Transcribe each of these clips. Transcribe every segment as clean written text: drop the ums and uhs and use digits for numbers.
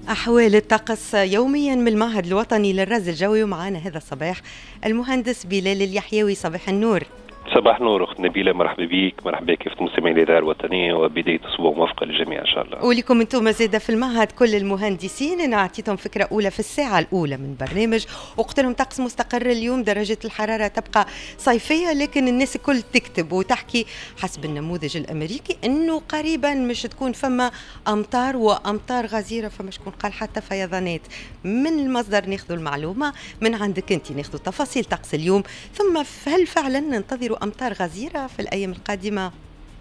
أحوال الطقس يوميا من المعهد الوطني للرصد الجوي، ومعنا هذا الصباح المهندس بلال اليحيوي. صباح النور. صباح نور أخت نبيلة، مرحبا بيك، مرحبا كيف مستمعين الإذاعة الوطنية، وبداية أسبوع موفقة للجميع إن شاء الله. ولكم أنتم زادة في المعهد كل المهندسين، أنا أعطيتهم فكرة أولى في الساعة الأولى من برنامج، وقلت لهم طقس مستقر اليوم، درجة الحرارة تبقى صيفية، لكن الناس الكل تكتب وتحكي حسب النموذج الأمريكي أنه قريبا مش تكون فما أمطار وأمطار غزيرة، فما شكون قال حتى فيضانات. من المصدر ناخذ المعلومة، من عندك أنت ناخذ تفاصيل طقس اليوم، ثم هل فعلا ننتظر أمطار غزيرة في الأيام القادمة؟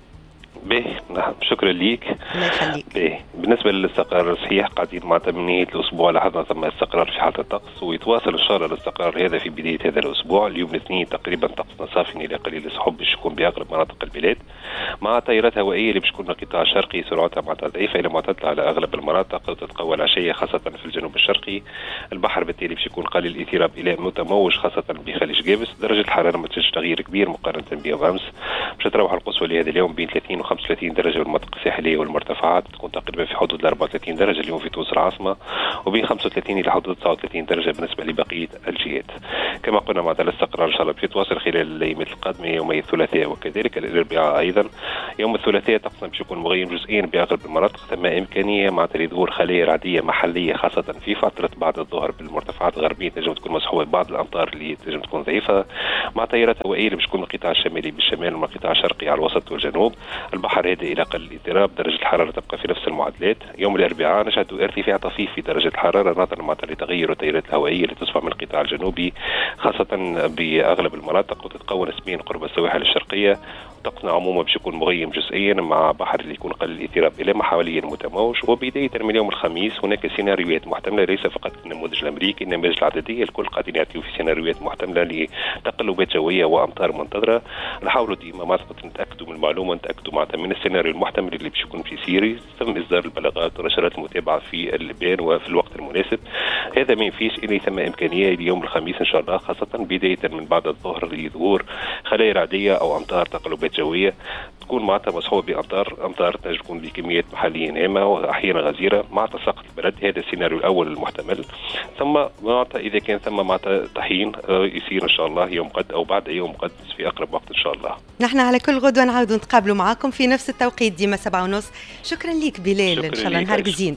نعم، شكرا ليك. الله يخليك. بالنسبة للاستقرار صحيح قاعدين مع تمنية الأسبوع لاحظنا ثم استقرار في حالة الطقس، ويتواصل إن شاء الله الاستقرار هذا في بداية هذا الأسبوع. اليوم الاثنين تقريبا طقسنا صافي إلى قليل السحب باش يكون بأغلب مناطق البلاد، مع تيارات هوائية اللي باش تكون القطاع الشرقي سرعتها ضعيفة إلى معتدلة على أغلب المناطق، وتتقوى العشية خاصة في الجنوب الشرقي. البحر بالتالي باش يكون قليل الاضطراب إلى متموج خاصة بخليج جابس. درجة الحرارة ما تجدش تغيير كبير مقارنة بيوم أمس، باش تروح القصوى لهذا اليوم بين 30 و 35 درجة بالمناطق الساحلية والمرتفعات، تكون تقريبا في حدود 34 درجة اليوم في تونس العاصمة، وبين 35 إلى حدود 39 درجة بالنسبة لبقية الجهات. كما قلنا مع الاستقرار إن شاء الله بيتواصل خلال الأيام القادمة، يومي الثلاثاء وكذلك الأربعاء أيضا. يوم الثلاثاء طقسنا باش يكون مغيم جزئيا بأغلب المناطق، ثم إمكانية مع ظهور خلايا رعدية محلية خاصة في فترة بعد الظهر بالمرتفعات الغربية، تنجم تكون مصحوبة بعض الأمطار اللي تنجم تكون ضعيفة، مع تيارات هوائية اللي باش تكون القطاع الشمالي بالشمال ومن القطاع الشرقي على الوسط والجنوب. البحر هادئ إلى قل الاضطراب، درجة الحرارة تبقى في نفس المعدلات. يوم الأربعاء نشهد ارتفاع طفيف في درجة الحرارة نظرا مع تغير التيارات الهوائية اللي تصفى من القطاع الجنوبي خاصة بأغلب المناطق، وتتكون نسبيا قرب السواحل الشرقية. طقسنا عموما باش يكون مغيم جزئيا مع بحر اللي يكون قليل الاضطراب الى ما حوالي المتموج. وبدايه من اليوم الخميس هناك سيناريوهات محتمله، ليس فقط النموذج الامريكي، النماذج العدديه الكل قاعدين يعطيو في سيناريوهات محتمله لتقلبات جويه وامطار منتظره. نحاولوا ديما ما نتاكدوا من المعلومه، نتاكدوا معناتها من السيناريو المحتمل اللي باش يكون في سيري، ثم اصدار البلاغات ونشرات المتابعه في اللبان وفي الوقت المناسب. هذا ما ينفيش ان ثم امكانيه اليوم الخميس ان شاء الله خاصه بدايه من بعد الظهر لظهور خلايا رعديه او امطار تقلبات جويه تكون معناتها مصحوبه بامطار تنجم تكون بكميات محليه ناعمه واحيانا غزيره مع تساقط البرد. هذا السيناريو الاول المحتمل. ثم معناتها اذا كان ثم معناتها طحين يصير ان شاء الله يوم غد او بعد يوم غد في اقرب وقت ان شاء الله. نحن على كل غدوه نعاودوا نتقابلوا معاكم في نفس التوقيت ديما 7:30. شكرا ليك بلال، ان شاء الله نهار جزين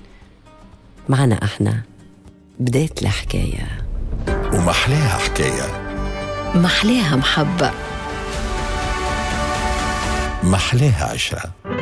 معنا. احنا بدايه الحكايه ومحلاها حكايه، محلاها محبه، محلاها عشرة.